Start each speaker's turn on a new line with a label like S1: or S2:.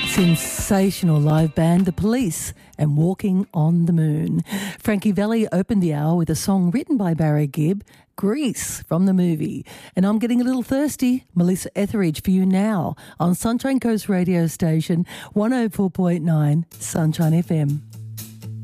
S1: Sensational live band, The Police, and Walking on the Moon. Frankie Valli opened the hour with a song written by Barry Gibb, Grease, from the movie. And I'm getting a little thirsty. Melissa Etheridge for you now on Sunshine Coast radio station 104.9 Sunshine FM.